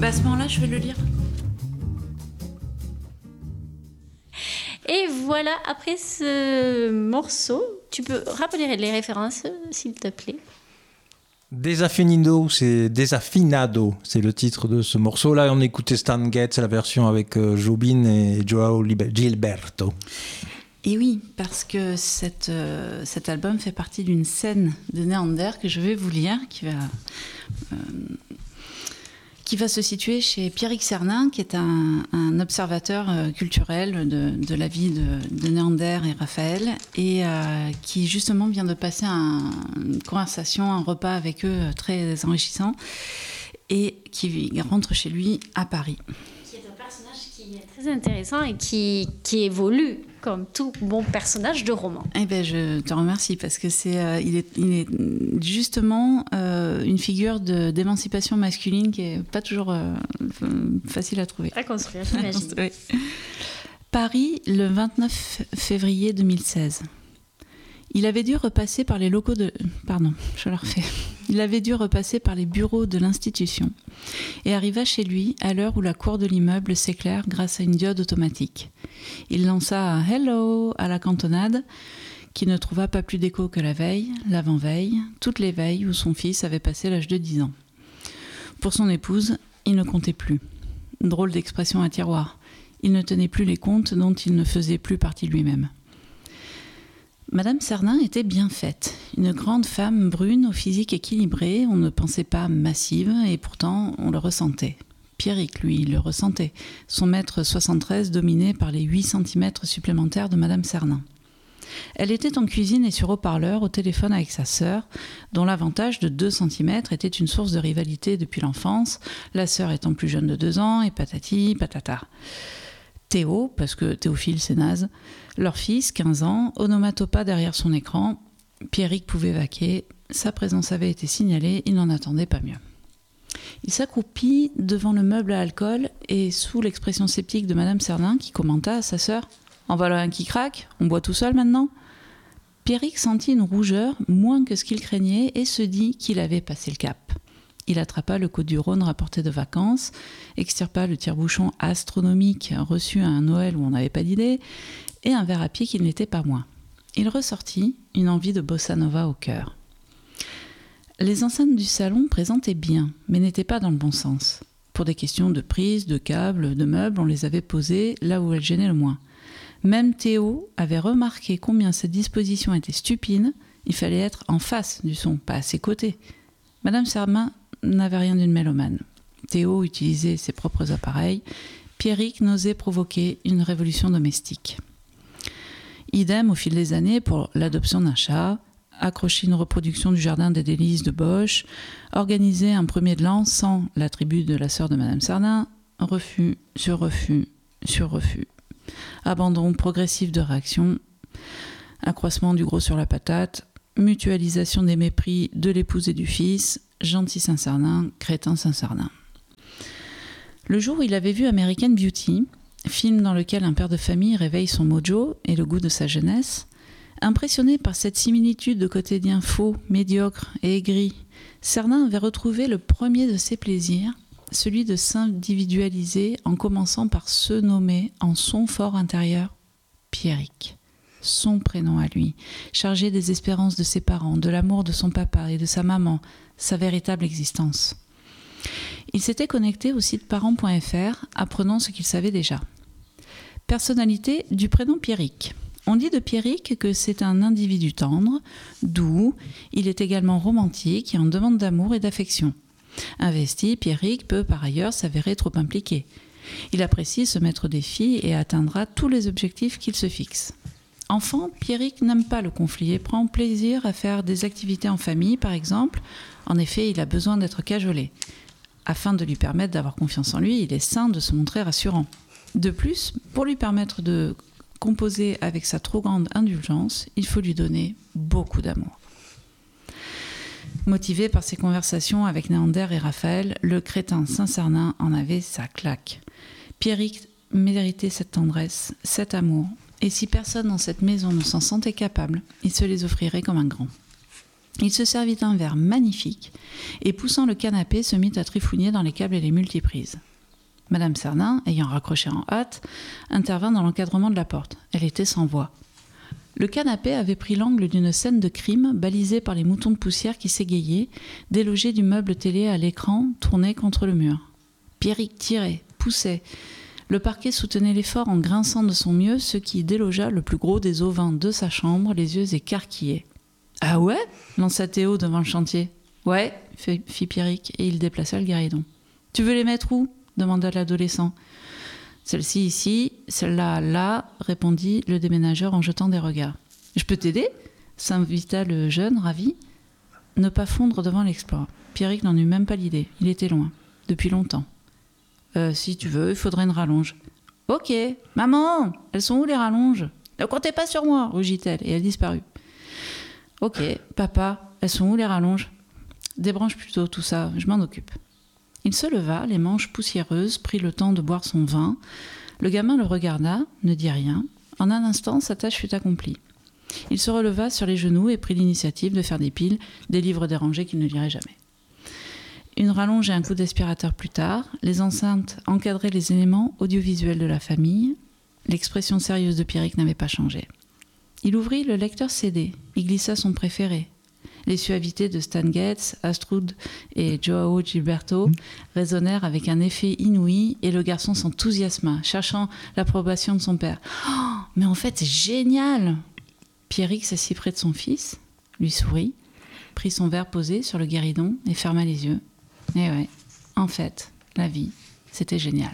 À ce moment-là, je vais le lire. Et voilà, après ce morceau, tu peux rappeler les références, s'il te plaît. Desafinado, c'est le titre de ce morceau. Là, on écoutait Stan Getz, la version avec Jobim et Joao Gilberto. Et oui, parce que cet album fait partie d'une scène de Neander que je vais vous lire, qui va se situer chez Pierrick Cernin, qui est un observateur culturel de la vie de Neander et Raphaël, et qui justement vient de passer une conversation, un repas avec eux très enrichissant, et qui rentre chez lui à Paris. Qui est un personnage qui est très intéressant et qui évolue comme tout bon personnage de roman. Eh ben, je te remercie parce que il est justement une figure d'émancipation masculine qui est pas toujours facile à trouver. À construire, j'imagine. Oui. Paris, le 29 février 2016. Il avait dû repasser par les locaux de... Pardon, je le refais. Il avait dû repasser par les bureaux de l'institution et arriva chez lui à l'heure où la cour de l'immeuble s'éclaire grâce à une diode automatique. Il lança un « hello » à la cantonade qui ne trouva pas plus d'écho que la veille, l'avant-veille, toutes les veilles où son fils avait passé l'âge de 10 ans. Pour son épouse, il ne comptait plus. Drôle d'expression à tiroir. Il ne tenait plus les comptes dont il ne faisait plus partie lui-même. Madame Cernin était bien faite, une grande femme brune au physique équilibré, on ne pensait pas massive et pourtant on le ressentait. Pierrick, lui, le ressentait, son mètre 73 dominé par les 8 cm supplémentaires de Madame Cernin. Elle était en cuisine et sur haut-parleur au téléphone avec sa sœur, dont l'avantage de 2 cm était une source de rivalité depuis l'enfance, la sœur étant plus jeune de 2 ans et patati patata. Théo, parce que Théophile c'est naze, leur fils, 15 ans, onomatopa derrière son écran. Pierrick pouvait vaquer, sa présence avait été signalée, il n'en attendait pas mieux. Il s'accroupit devant le meuble à alcool et sous l'expression sceptique de Madame Cernin qui commenta à sa sœur « En voilà un qui craque, on boit tout seul maintenant ?» Pierrick sentit une rougeur moins que ce qu'il craignait et se dit qu'il avait passé le cap. Il attrapa le Côte du Rhône rapporté de vacances, extirpa le tire-bouchon astronomique reçu à un Noël où on n'avait pas d'idée, et un verre à pied qu'il n'était pas moins. Il ressortit, une envie de bossa nova au cœur. Les enceintes du salon présentaient bien, mais n'étaient pas dans le bon sens. Pour des questions de prise, de câbles, de meubles, on les avait posées là où elles gênaient le moins. Même Théo avait remarqué combien cette disposition était stupide, il fallait être en face du son, pas à ses côtés. Madame Cernin n'avait rien d'une mélomane. Théo utilisait ses propres appareils. Pierrick n'osait provoquer une révolution domestique. Idem au fil des années pour l'adoption d'un chat, accrocher une reproduction du jardin des délices de Bosch, organiser un premier de l'an sans la tribu de la sœur de Madame Cernin, refus sur refus sur refus. Abandon progressif de réaction, accroissement du gros sur la patate, mutualisation des mépris de l'épouse et du fils, gentil Saint-Cernin, crétin Saint-Cernin. Le jour où il avait vu American Beauty, film dans lequel un père de famille réveille son mojo et le goût de sa jeunesse, impressionné par cette similitude de quotidien faux, médiocre et aigri, Cernin avait retrouvé le premier de ses plaisirs, celui de s'individualiser en commençant par se nommer en son fort intérieur Pierrick. Son prénom à lui, chargé des espérances de ses parents, de l'amour de son papa et de sa maman, sa véritable existence. Il s'était connecté au site parents.fr, apprenant ce qu'il savait déjà. Personnalité du prénom Pierrick. On dit de Pierrick que c'est un individu tendre, doux, il est également romantique et en demande d'amour et d'affection. Investi, Pierrick peut par ailleurs s'avérer trop impliqué. Il apprécie se mettre au défi et atteindra tous les objectifs qu'il se fixe. Enfant, Pierrick n'aime pas le conflit et prend plaisir à faire des activités en famille, par exemple. En effet, il a besoin d'être cajolé. Afin de lui permettre d'avoir confiance en lui, il est sain de se montrer rassurant. De plus, pour lui permettre de composer avec sa trop grande indulgence, il faut lui donner beaucoup d'amour. Motivé par ses conversations avec Neander et Raphaël, le crétin Saint-Cernin en avait sa claque. Pierrick méritait cette tendresse, cet amour, et si personne dans cette maison ne s'en sentait capable, il se les offrirait comme un grand. Il se servit d'un verre magnifique et, poussant le canapé, se mit à trifouiller dans les câbles et les multiprises. Madame Cernin, ayant raccroché en hâte, intervint dans l'encadrement de la porte. Elle était sans voix. Le canapé avait pris l'angle d'une scène de crime balisée par les moutons de poussière qui s'égayaient, délogés du meuble télé à l'écran tourné contre le mur. Pierrick tirait, poussait. Le parquet soutenait l'effort en grinçant de son mieux, ce qui délogea le plus gros des ovins de sa chambre, les yeux écarquillés. « Ah ouais ?» lança Théo devant le chantier. « Ouais » fit Pierrick, et il déplaça le guéridon. « Tu veux les mettre où ?» demanda l'adolescent. « Celle-ci ici, celle-là là » répondit le déménageur en jetant des regards. « Je peux t'aider ?» s'invita le jeune, ravi. Ne pas fondre devant l'exploit. Pierrick n'en eut même pas l'idée. Il était loin, depuis longtemps. Si tu veux, il faudrait une rallonge. « Ok, maman, elles sont où les rallonges ?»« Ne comptez pas sur moi » rugit-elle, et elle disparut. « Ok, papa, elles sont où les rallonges ?»« Débranche plutôt tout ça, je m'en occupe. » Il se leva, les manches poussiéreuses, prit le temps de boire son vin. Le gamin le regarda, ne dit rien. En un instant, sa tâche fut accomplie. Il se releva sur les genoux et prit l'initiative de faire des piles, des livres dérangés qu'il ne lirait jamais. Une rallonge et un coup d'aspirateur plus tard, les enceintes encadraient les éléments audiovisuels de la famille. L'expression sérieuse de Pierrick n'avait pas changé. Il ouvrit le lecteur CD, y glissa son préféré. Les suavités de Stan Getz, Astrud et Joao Gilberto résonnèrent avec un effet inouï et le garçon s'enthousiasma, cherchant l'approbation de son père. « Oh, mais en fait, c'est génial !» Pierrick s'assit près de son fils, lui sourit, prit son verre posé sur le guéridon et ferma les yeux. Et ouais, en fait, la vie, c'était génial.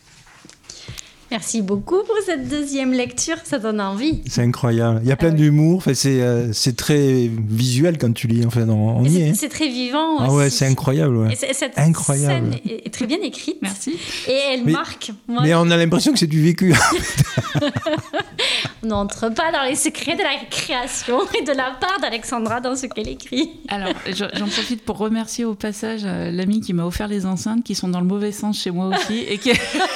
Merci beaucoup pour cette deuxième lecture, ça donne envie. C'est incroyable. Il y a plein d'humour. Enfin, c'est très visuel quand tu lis. Enfin, on y est. C'est très vivant aussi. Ah ouais, c'est incroyable. Ouais. Cette incroyable. scène est très bien écrite. Merci. Et elle marque. Mais on a l'impression que c'est du vécu. On n'entre pas dans les secrets de la création et de la part d'Alexandra dans ce qu'elle écrit. Alors, j'en profite pour remercier au passage l'ami qui m'a offert les enceintes qui sont dans le mauvais sens chez moi aussi et qui...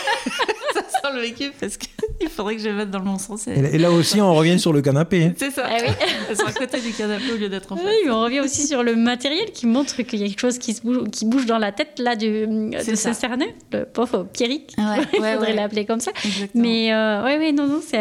Ça sent le vécu parce qu'il faudrait que je les mette dans le bon sens. Et là aussi, on revient sur le canapé. C'est ça. Ah oui. Elles sont à côté du canapé au lieu d'être en face. Oui, on revient aussi sur le matériel qui montre qu'il y a quelque chose qui bouge dans la tête là de ce cerveau, le pauvre Pierrick. Ouais, il faudrait l'appeler comme ça. Exactement. Mais non, c'est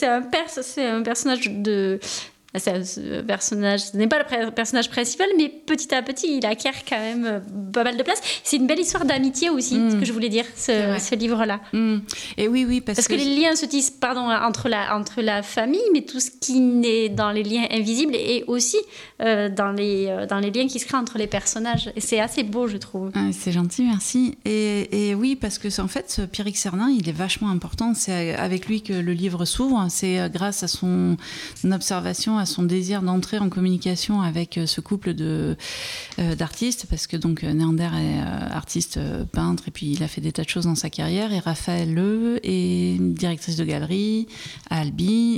un personnage de... C'est un personnage, ce n'est pas le personnage principal, mais petit à petit, il acquiert quand même pas mal de place. C'est une belle histoire d'amitié aussi, ce que je voulais dire, ce livre-là. Et oui, parce que les liens se tissent entre la famille, mais tout ce qui est dans les liens invisibles et aussi dans les liens qui se créent entre les personnages. Et c'est assez beau, je trouve. C'est gentil, merci. Et oui, parce que en fait, ce Pierrick Cernin, il est vachement important. C'est avec lui que le livre s'ouvre. C'est grâce à son observation, à son désir d'entrer en communication avec ce couple d'artistes, parce que donc Neander est artiste peintre et puis il a fait des tas de choses dans sa carrière, et Raphaël Leu est directrice de galerie à Albi,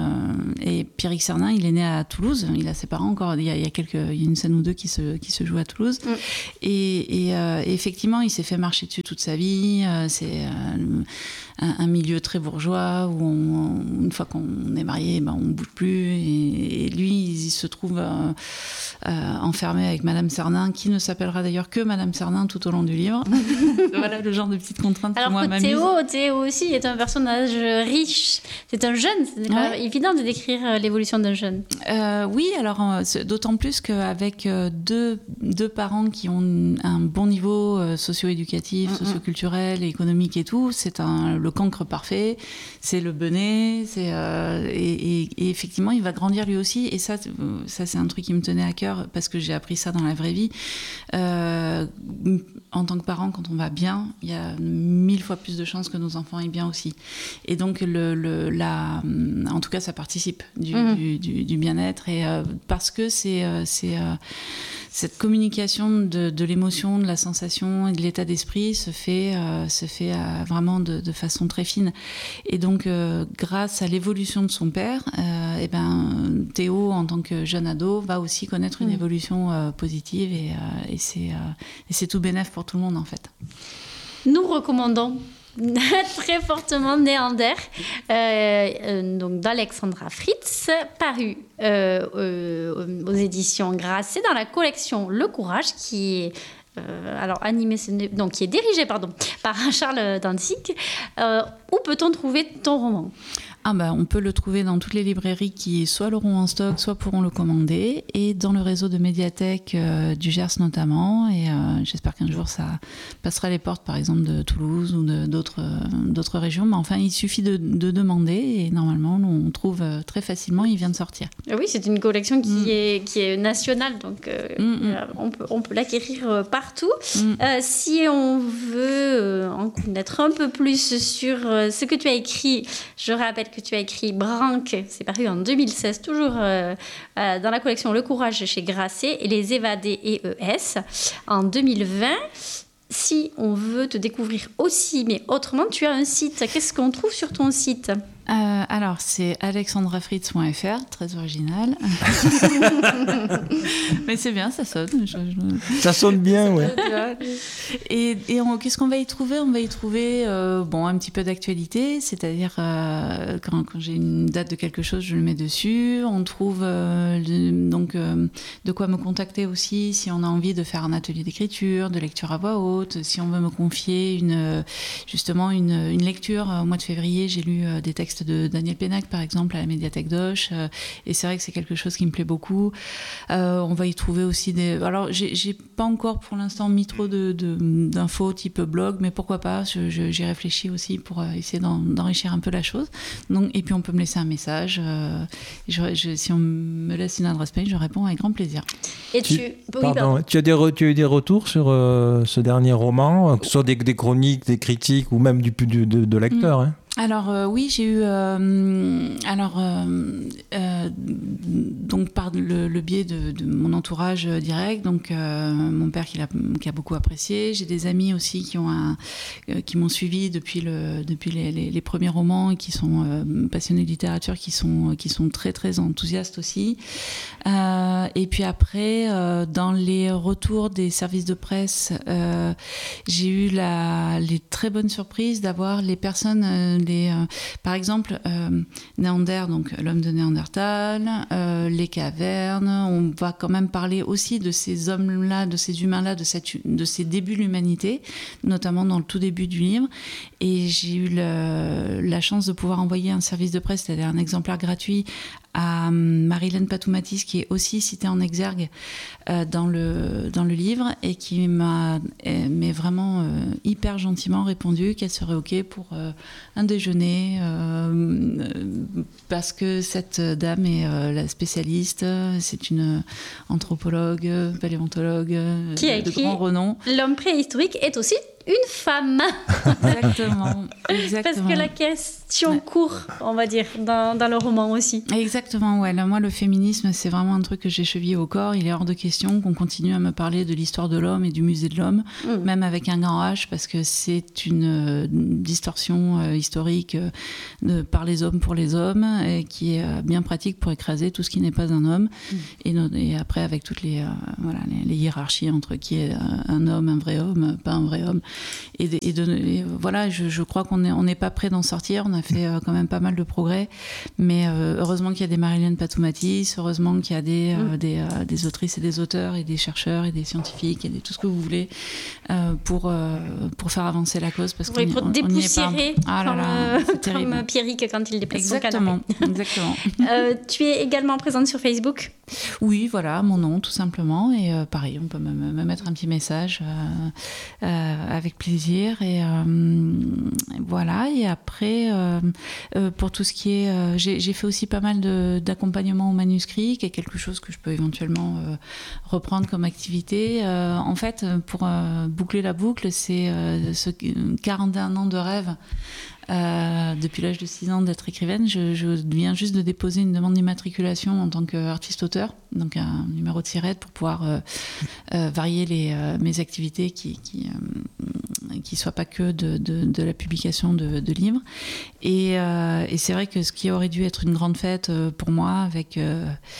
et Pierrick Cernin, il est né à Toulouse, il a ses parents encore, il y a une scène ou deux qui se joue à Toulouse, et effectivement il s'est fait marcher dessus toute sa vie. C'est un milieu très bourgeois où une fois qu'on est marié, on ne bouge plus, et lui il se trouve enfermé avec Madame Cernin, qui ne s'appellera d'ailleurs que Madame Cernin tout au long du livre. Voilà le genre de petites contraintes qui moi m'amusent. Théo aussi est un personnage riche, c'est un jeune, c'est pas évident de décrire l'évolution d'un jeune. Oui, alors d'autant plus qu'avec deux parents qui ont un bon niveau socio-éducatif, socio-culturel, économique et tout, c'est le cancre parfait, c'est le benet, et effectivement il va grandir lui aussi, et ça c'est un truc qui me tenait à cœur parce que j'ai appris ça dans la vraie vie. En tant que parent, quand on va bien, il y a 1000 fois plus de chances que nos enfants aient bien aussi, et donc en tout cas ça participe du bien-être, et parce que c'est cette communication de l'émotion, de la sensation et de l'état d'esprit se fait vraiment de façon très fine. Et donc, grâce à l'évolution de son père, Théo, en tant que jeune ado, va aussi connaître une évolution positive, et c'est tout bénef pour tout le monde, en fait. Nous recommandons très fortement Néander, donc d'Alexandra Fritz, paru aux éditions Grasset dans la collection Le Courage, qui est qui est dirigé par Charles Danzig. Où peut-on trouver ton roman ? On peut le trouver dans toutes les librairies qui soit l'auront en stock, soit pourront le commander, et dans le réseau de médiathèques du Gers notamment. Et j'espère qu'un jour ça passera les portes, par exemple de Toulouse ou d'autres régions. Mais enfin, il suffit de demander et normalement on trouve très facilement. Il vient de sortir. Oui, c'est une collection qui est nationale, donc on peut l'acquérir partout. Si on veut en connaître un peu plus sur ce que tu as écrit, je rappelle que tu as écrit Branque, c'est paru en 2016, toujours dans la collection Le Courage chez Grasset, et Les Évadés EES en 2020. Si on veut te découvrir aussi, mais autrement, tu as un site. Qu'est-ce qu'on trouve sur ton site ? Alors, c'est alexandrafritz.fr, très original. Mais c'est bien, ça sonne. Ça sonne bien, ouais. Et qu'est-ce qu'on va y trouver ? On va y trouver un petit peu d'actualité, c'est-à-dire quand j'ai une date de quelque chose, je le mets dessus. On trouve de quoi me contacter aussi si on a envie de faire un atelier d'écriture, de lecture à voix haute, si on veut me confier une lecture. Au mois de février, j'ai lu des textes de Daniel Pénac, par exemple, à la médiathèque d'Auch, et c'est vrai que c'est quelque chose qui me plaît beaucoup. On va y trouver aussi alors j'ai pas encore pour l'instant mis trop d'infos type blog, mais pourquoi pas, j'y réfléchis aussi pour essayer d'enrichir un peu la chose. Donc, et puis on peut me laisser un message, si on me laisse une adresse mail, je réponds avec grand plaisir. Et tu as eu des retours sur ce dernier roman, que ce soit des chroniques, des critiques ou même de lecteurs, hein. Alors oui, j'ai eu donc par le biais de mon entourage direct, donc mon père qui a beaucoup apprécié. J'ai des amis aussi qui m'ont suivi depuis les premiers romans et qui sont passionnés de littérature, qui sont très très enthousiastes aussi. Et puis après, dans les retours des services de presse, j'ai eu les très bonnes surprises d'avoir les personnes. Par exemple, Néander, donc l'homme de Néandertal, les cavernes, on va quand même parler aussi de ces hommes-là, de ces humains-là, de ces débuts de l'humanité, notamment dans le tout début du livre. Et j'ai eu la chance de pouvoir envoyer un service de presse, c'est-à-dire un exemplaire gratuit, à Marilène Patoumatis, qui est aussi citée en exergue dans le livre, et qui m'a vraiment hyper gentiment répondu qu'elle serait OK pour un déjeuner, parce que cette dame est la spécialiste, c'est une anthropologue, paléontologue de grand renom. L'homme préhistorique est aussi une femme. Exactement. Parce que la question court, on va dire, dans le roman aussi. Exactement, ouais. Là, moi, le féminisme, c'est vraiment un truc que j'ai chevillé au corps. Il est hors de question qu'on continue à me parler de l'histoire de l'homme et du musée de l'homme, même avec un grand H, parce que c'est une distorsion historique par les hommes pour les hommes, et qui est bien pratique pour écraser tout ce qui n'est pas un homme. Et après, avec toutes les hiérarchies entre qui est un homme, un vrai homme, pas un vrai homme. Je crois qu'on n'est pas prêt d'en sortir. On a fait quand même pas mal de progrès, mais heureusement qu'il y a des Marilène Patoumatis, heureusement qu'il y a des autrices et des auteurs et des chercheurs et des scientifiques et tout ce que vous voulez pour faire avancer la cause, parce pour dépoussiérer comme Pierrick quand il déplace son canapé. Exactement. Tu es également présente sur Facebook ? Oui, voilà, mon nom tout simplement, et pareil, on peut me mettre un petit message avec plaisir, et voilà. Et après, pour tout ce qui est, j'ai fait aussi pas mal d'accompagnement au manuscrit, qui est quelque chose que je peux éventuellement reprendre comme activité. En fait, pour boucler la boucle, c'est ce 41 ans de rêve. Depuis l'âge de 6 ans d'être écrivaine, je viens juste de déposer une demande d'immatriculation en tant qu'artiste-auteur, donc un numéro de SIRET pour pouvoir varier mes activités qui soient pas que de la publication de livres. Et c'est vrai que ce qui aurait dû être une grande fête pour moi, avec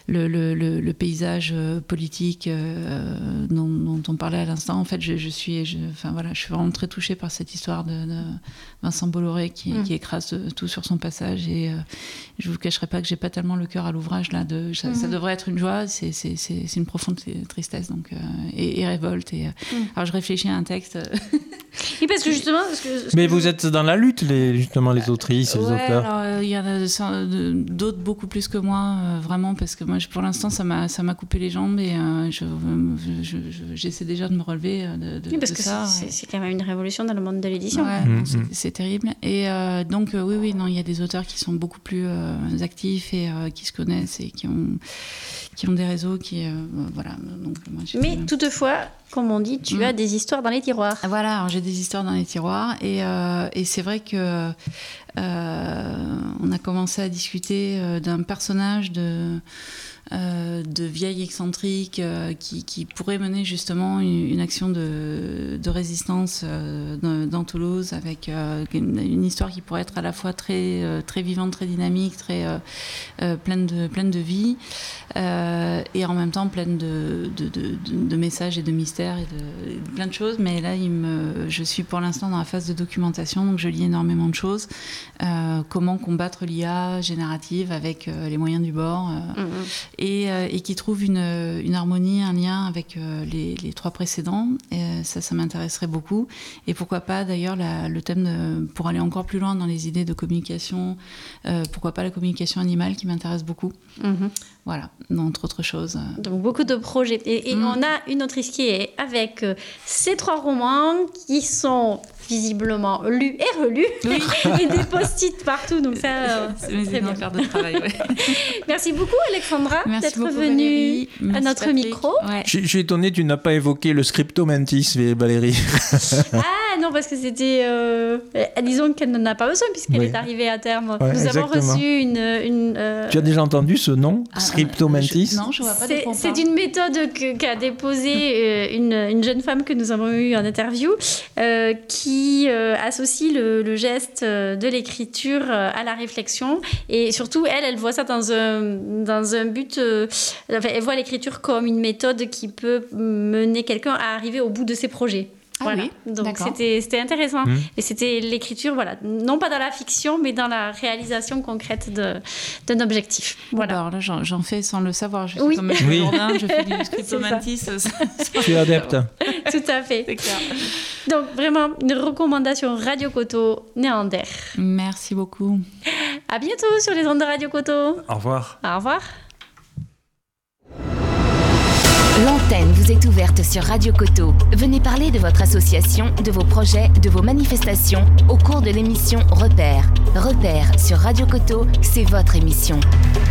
le paysage politique dont on parlait à l'instant. En fait, je suis vraiment très touchée par cette histoire de Vincent Bolloré qui écrase tout sur son passage. Et je vous cacherai pas que j'ai pas tellement le cœur à l'ouvrage là. Ça devrait être une joie, c'est une profonde tristesse et révolte. Alors je réfléchis à un texte. Oui, parce que justement. Mais vous êtes dans la lutte, les autrices, les auteurs. Alors il y en a d'autres beaucoup plus que moi, vraiment, parce que moi, pour l'instant, ça m'a coupé les jambes et j'essaie déjà de me relever de parce que ça. C'est quand même une révolution dans le monde de l'édition. Ouais, c'est terrible. Et donc, oui, non, il y a des auteurs qui sont beaucoup plus actifs et qui se connaissent et qui ont des réseaux voilà. Donc, moi, mais toutefois, comme on dit, tu as des histoires dans les tiroirs. Voilà, alors j'ai des histoires dans les tiroirs et c'est vrai que on a commencé à discuter d'un personnage de vieille excentrique qui pourrait mener justement une action de résistance dans Toulouse avec une histoire qui pourrait être à la fois très vivante, très dynamique, très pleine de vie et en même temps pleine de messages et de mystères et de plein de choses. Mais là, je suis pour l'instant dans la phase de documentation, donc je lis énormément de choses. Comment combattre l'IA générative avec les moyens du bord et qui trouve une harmonie, un lien avec les trois précédents. Et ça m'intéresserait beaucoup. Et pourquoi pas d'ailleurs le thème pour aller encore plus loin dans les idées de communication, pourquoi pas la communication animale qui m'intéresse beaucoup. Voilà, entre autres choses. Donc beaucoup de projets. Et on a une autrice qui est avec ces 3 romans qui sont visiblement lus et relus et des post-it partout. Donc ça, c'est bien faire de travail. Ouais. Merci beaucoup Alexandra d'être venue à notre micro. Ouais. Je suis étonnée, tu n'as pas évoqué le scriptomantis, Valérie. Non, parce que c'était... disons qu'elle n'en a pas besoin puisqu'elle est arrivée à terme. Ouais, nous avons reçu une Tu as déjà entendu ce nom, scriptomantis? Non, je vois pas de quoi on parle. C'est une méthode qu'a déposée une jeune femme que nous avons eue en interview qui associe le geste de l'écriture à la réflexion. Et surtout, elle voit ça dans un but... elle voit l'écriture comme une méthode qui peut mener quelqu'un à arriver au bout de ses projets. Voilà. Oui, donc c'était intéressant. Et c'était l'écriture, voilà, non pas dans la fiction, mais dans la réalisation concrète d'un objectif. Voilà. Alors là, j'en fais sans le savoir. Je suis comme Jourdain, je fais du scriptomantis. Tu es adepte. Tout à fait. C'est clair. Donc vraiment, une recommandation Radio Coteau, Néander. Merci beaucoup. À bientôt sur les ondes de Radio Coteau. Au revoir. Au revoir. L'antenne vous est ouverte sur Radio Coteau. Venez parler de votre association, de vos projets, de vos manifestations au cours de l'émission Repères. Repères sur Radio Coteau, c'est votre émission.